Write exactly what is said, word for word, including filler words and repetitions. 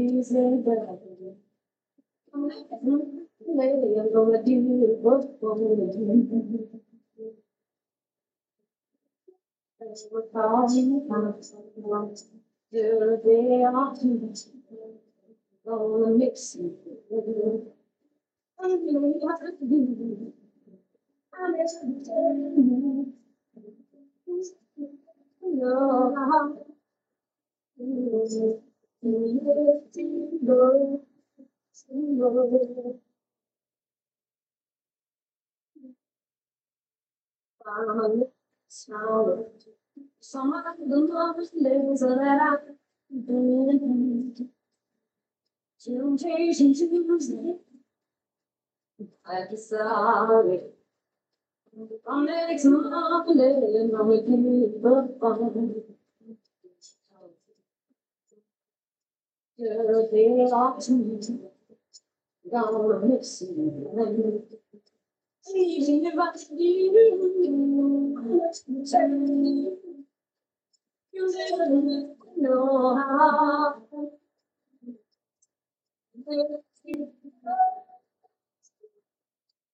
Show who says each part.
Speaker 1: Lately, I'm gonna do what for me. That's what I'm gonna do. They are gonna mix it. I'm gonna do. I'm gonna do. Smile. Some of the lovers lives that I've been to chasing Tuesday. I decided I'm next month, and I'm with you, but fun. Girl, they are too gonna miss you. Leaving if I you, you never know how.